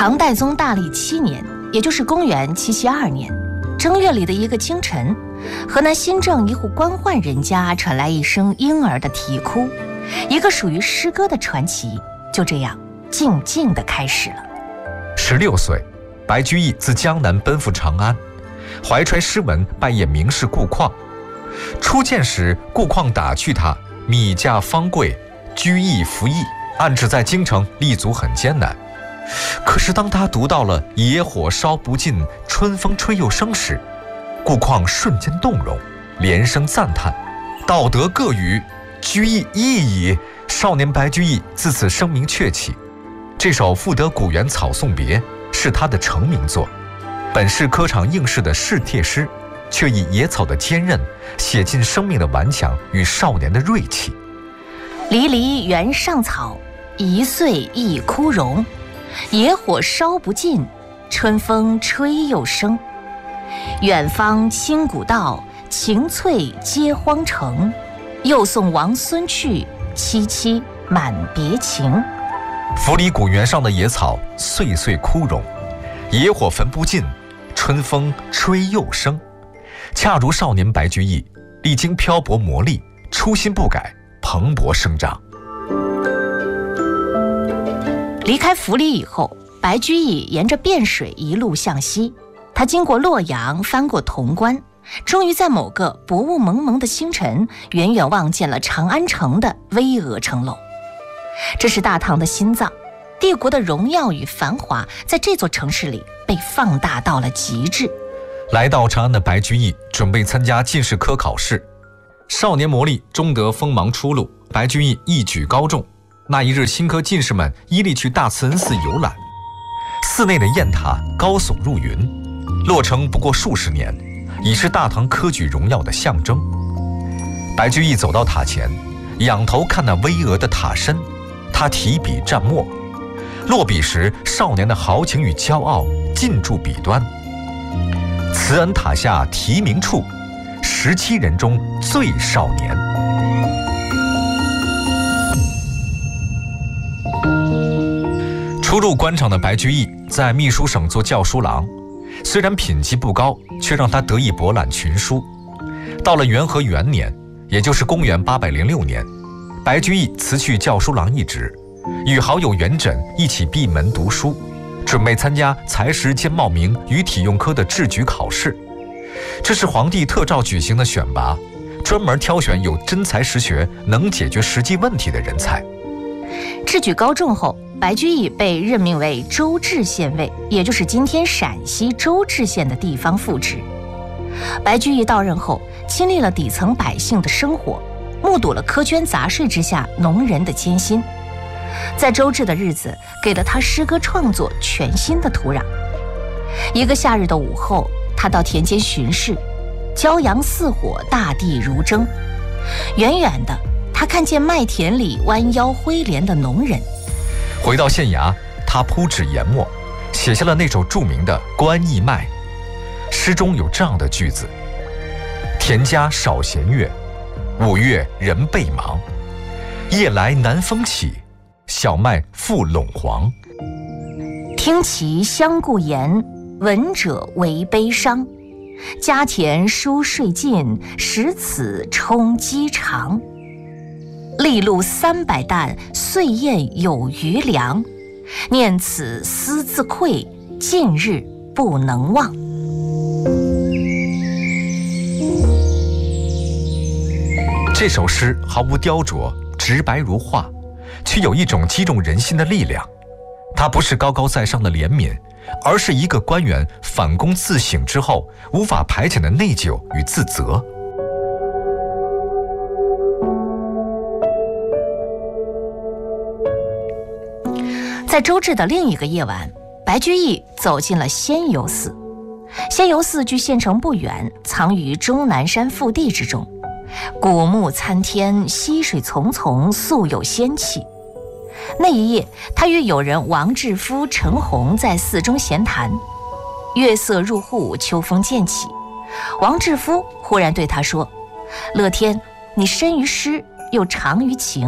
唐代宗大历7年，也就是公元772年正月里的一个清晨，河南新郑一户官宦人家传来一声婴儿的啼哭，一个属于诗歌的传奇就这样静静地开始了。 16岁，白居易自江南奔赴长安，怀揣诗文拜谒名士顾况。初见时，顾况打趣他米价方贵，居易服役，暗指在京城立足很艰难。可是当他读到了野火烧不尽，春风吹又生时，顾况瞬间动容，连声赞叹，道德各语，居易异矣。少年白居易自此声名鹊起。这首《赋得古原草送别》是他的成名作，本是科场应试的试帖诗，却以野草的坚韧写尽生命的顽强与少年的锐气。 离离原上草，一岁一枯荣。野火烧不尽，春风吹又生。远方清古道，晴翠接荒城。又送王孙去，萋萋满别情。 府里古原上的野草岁岁枯荣，野火焚不尽，春风吹又生。恰如少年白居易历经漂泊磨砺，初心不改，蓬勃生长。 离开府里以后，白居易沿着汴水一路向西，他经过洛阳，翻过潼关，终于在某个薄雾蒙蒙的清晨，远远望见了长安城的巍峨城楼。这是大唐的心脏，帝国的荣耀与繁华在这座城市里被放大到了极致。 来到长安的白居易准备参加进士科考试，少年磨砺终得锋芒出露，白居易一举高中。那一日，新科进士们依例去大慈恩寺游览，寺内的雁塔高耸入云，落成不过数十年，已是大唐科举荣耀的象征。白居易走到塔前，仰头看那巍峨的塔身，他提笔蘸墨，落笔时少年的豪情与骄傲尽驻笔端。慈恩塔下题名处，17人中最少年。初入官场的白居易在秘书省做校书郎，虽然品级不高，却让他得以博览群书。到了元和元年，也就是公元806年，白居易辞去校书郎一职，与好友元稹一起闭门读书，准备参加才识兼茂名与体用科的制举考试。这是皇帝特诏举行的选拔，专门挑选有真才实学、能解决实际问题的人才。 制举高中后，白居易被任命为周至县尉，也就是今天陕西周至县的地方副职。白居易到任后，亲历了底层百姓的生活，目睹了苛捐杂税之下农人的艰辛。在周至的日子，给了他诗歌创作全新的土壤。一个夏日的午后，他到田间巡视，骄阳似火，大地如蒸。远远的，他看见麦田里弯腰挥镰的农人。 回到县衙，他铺纸研墨，写下了那首著名的《关义麦》。诗中有这样的句子：田家少闲月，5月人备忙。夜来南风起，小麦复陇黄。 听其相顾言，闻者为悲伤。家田疏税尽，使此充饥肠。粒露300担，岁宴有余粮。念此思自愧，近日不能忘。 这首诗毫无雕琢，直白如画，却有一种击中人心的力量。它不是高高在上的怜悯，而是一个官员反躬自省之后无法排遣的内疚与自责。 在周至的另一个夜晚，白居易走进了仙游寺。仙游寺距县城不远，藏于终南山腹地之中，古木参天，溪水淙淙，素有仙气。那一夜，他与友人王志夫、陈洪在寺中闲谈。月色入户，秋风渐起。王志夫忽然对他说：“乐天，你深于诗，又长于情，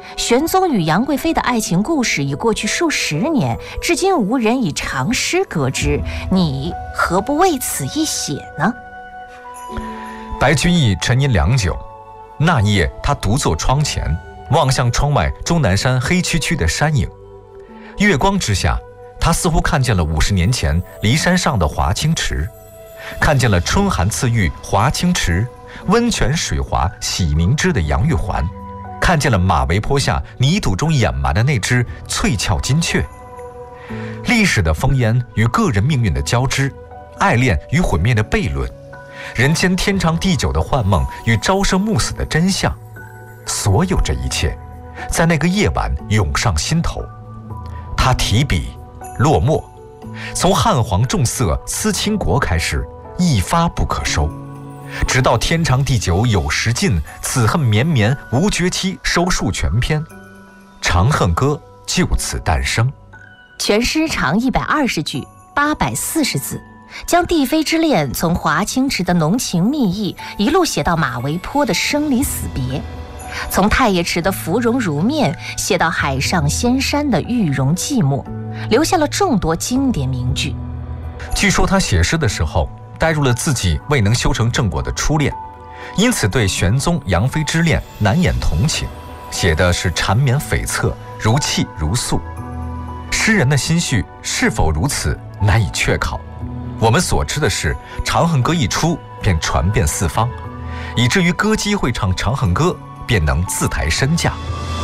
玄宗与杨贵妃的爱情故事已过去数十年，至今无人以长诗歌之，你何不为此一写呢？ 白居易沉吟良久，那夜他独坐窗前，望向窗外终南山黑黢黢的山影。月光之下，他似乎看见了50年前骊山上的华清池，看见了春寒赐浴华清池，温泉水滑洗凝脂的杨玉环，看见了马嵬坡下泥土中掩埋的那只翠翘金雀。历史的烽烟与个人命运的交织，爱恋与毁灭的悖论，人间天长地久的幻梦与朝生暮死的真相，所有这一切在那个夜晚涌上心头。他提笔落墨，从汉皇重色思倾国开始，一发不可收，直到天长地久有时尽，此恨绵绵无绝期收束全篇，《长恨歌》就此诞生。 全诗长120句，840字，将帝妃之恋从华清池的浓情蜜意一路写到马嵬坡的生离死别，从太液池的芙蓉如面写到海上仙山的玉容寂寞，留下了众多经典名句。 据说他写诗的时候带入了自己未能修成正果的初恋，因此对玄宗杨妃之恋难掩同情，写的是缠绵悱恻，如泣如诉。诗人的心绪是否如此，难以确考。我们所知的是，《长恨歌》一出便传遍四方，以至于歌姬会唱《长恨歌》便能自抬身价。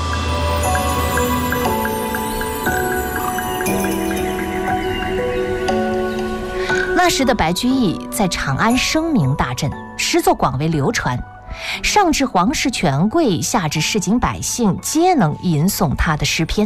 那时的白居易在长安声名大振，诗作广为流传，上至皇室权贵，下至市井百姓，皆能吟诵他的诗篇。